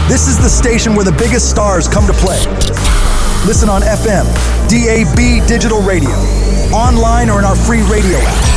This is the station where the biggest stars come to play. Listen on FM, DAB digital radio, online or in our free radio app.